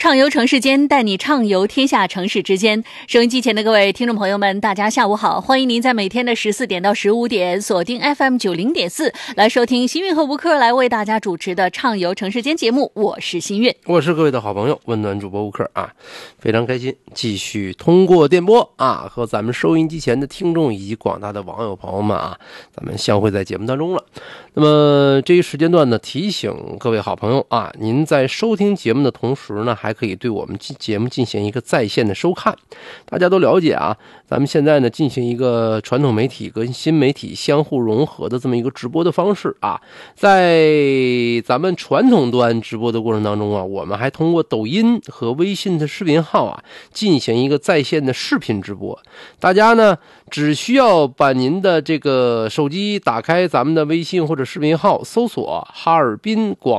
畅游城市间，带你畅游天下城市之间。收音机前的各位听众朋友们，大家下午好，欢迎您在每天的14点到15点锁定 FM90.4 来收听新韵和吴克来为大家主持的畅游城市间节目。我是新韵， 我是各位的好朋友温暖主播吴克啊，非常开心继续通过电波啊和咱们收音机前的听众以及广大的网友朋友们啊，咱们相会在节目当中了。那么这一时间段呢，提醒各位好朋友啊，您在收听节目的同时呢，还可以对我们节目进行一个在线的收看。大家都了解啊，咱们现在呢进行一个传统媒体跟新媒体相互融合的这么一个直播的方式啊。在咱们传统端直播的过程当中啊，我们还通过抖音和微信的视频号啊进行一个在线的视频直播。大家呢只需要把您的这个手机打开咱们的微信或者视频号，搜索哈尔滨广